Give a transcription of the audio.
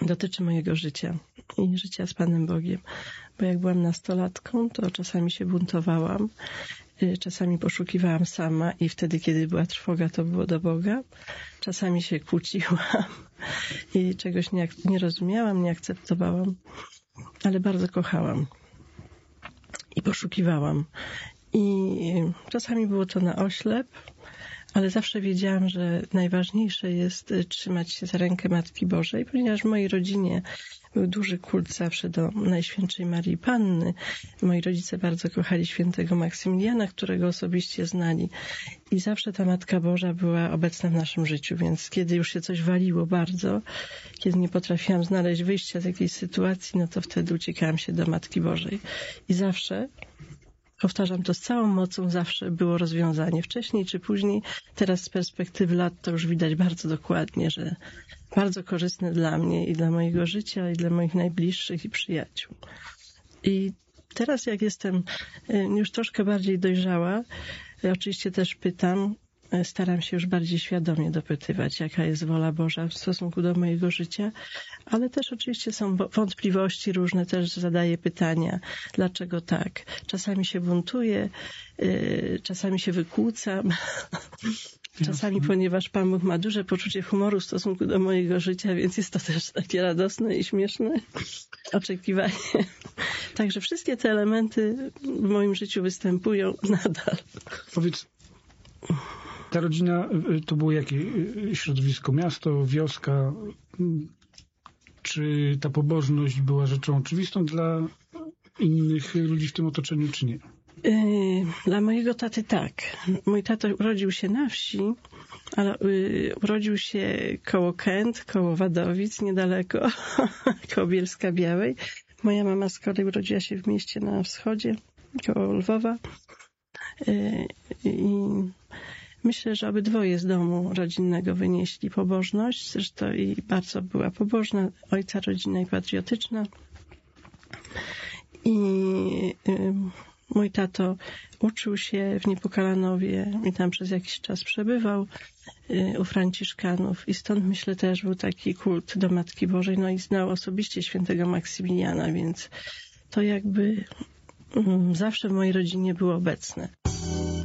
dotyczy mojego życia i życia z Panem Bogiem. Bo jak byłam nastolatką, to czasami się buntowałam, czasami poszukiwałam sama i wtedy, kiedy była trwoga, to było do Boga. Czasami się kłóciłam i czegoś nie rozumiałam, nie akceptowałam, ale bardzo kochałam i poszukiwałam. I czasami było to na oślep, ale zawsze wiedziałam, że najważniejsze jest trzymać się za rękę Matki Bożej, ponieważ w mojej rodzinie był duży kult zawsze do Najświętszej Marii Panny. Moi rodzice bardzo kochali świętego Maksymiliana, którego osobiście znali. I zawsze ta Matka Boża była obecna w naszym życiu, więc kiedy już się coś waliło bardzo, kiedy nie potrafiłam znaleźć wyjścia z jakiejś sytuacji, no to wtedy uciekałam się do Matki Bożej. I zawsze, powtarzam to z całą mocą, zawsze było rozwiązanie. Wcześniej czy później, teraz z perspektywy lat to już widać bardzo dokładnie, że bardzo korzystne dla mnie i dla mojego życia, i dla moich najbliższych i przyjaciół. I teraz jak jestem już troszkę bardziej dojrzała, oczywiście też pytam, staram się już bardziej świadomie dopytywać, jaka jest wola Boża w stosunku do mojego życia, ale też oczywiście są wątpliwości różne, też zadaję pytania, dlaczego tak. Czasami się buntuję, czasami się wykłócam, czasami ponieważ Pan Bóg ma duże poczucie humoru w stosunku do mojego życia, więc jest to też takie radosne i śmieszne oczekiwanie. Także wszystkie te elementy w moim życiu występują nadal. Powiedz, ta rodzina to było jakie środowisko? Miasto, wioska? Czy ta pobożność była rzeczą oczywistą dla innych ludzi w tym otoczeniu, czy nie? Dla mojego taty tak. Mój tato urodził się na wsi, ale urodził się koło Kęt, koło Wadowic, niedaleko, koło Bielska-Białej. Moja mama z kolei urodziła się w mieście na wschodzie, koło Lwowa. I myślę, że obydwoje z domu rodzinnego wynieśli pobożność. Zresztą i bardzo była pobożna, ojca rodzina i patriotyczna. I mój tato uczył się w Niepokalanowie i tam przez jakiś czas przebywał u Franciszkanów i stąd myślę też był taki kult do Matki Bożej, no i znał osobiście świętego Maksymiliana, więc to jakby zawsze w mojej rodzinie było obecne.